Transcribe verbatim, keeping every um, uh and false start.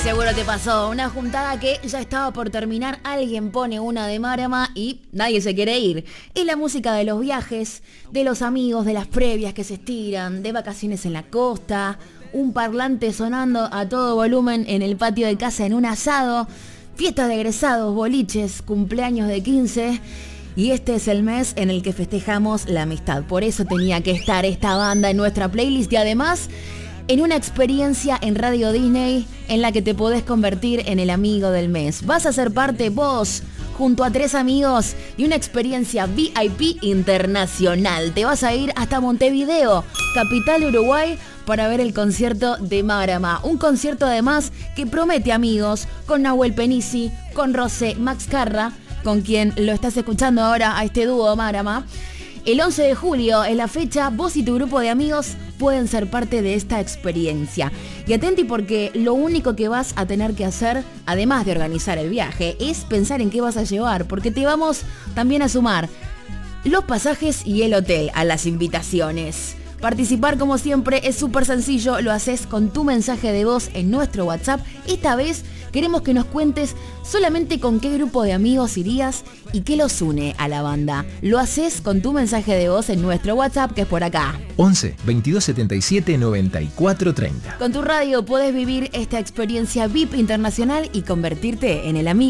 Seguro te pasó una juntada que ya estaba por terminar, alguien pone una de Marama y nadie se quiere ir. Es la música de los viajes, de los amigos, de las previas que se estiran, de vacaciones en la costa, un parlante sonando a todo volumen en el patio de casa en un asado, fiestas de egresados, boliches, cumpleaños de quince. Y este es el mes en el que festejamos la amistad. Por eso tenía que estar esta banda en nuestra playlist y además en una experiencia en Radio Disney en la que te podés convertir en el amigo del mes. Vas a ser parte vos, junto a tres amigos, de una experiencia V I P internacional. Te vas a ir hasta Montevideo, capital de Uruguay, para ver el concierto de Marama. Un concierto además que promete amigos, con Nahuel Penisi, con Rosé Max Carra, con quien lo estás escuchando ahora a este dúo Marama. El once de julio es la fecha, vos y tu grupo de amigos pueden ser parte de esta experiencia. Y atenti porque lo único que vas a tener que hacer, además de organizar el viaje, es pensar en qué vas a llevar, porque te vamos también a sumar los pasajes y el hotel a las invitaciones. Participar como siempre es súper sencillo, lo haces con tu mensaje de voz en nuestro WhatsApp. Esta vez queremos que nos cuentes solamente con qué grupo de amigos irías y qué los une a la banda. Lo haces con tu mensaje de voz en nuestro WhatsApp, que es por acá. once, veintidós setenta y siete, noventa y cuatro treinta. Con tu radio podés vivir esta experiencia V I P internacional y convertirte en el amigo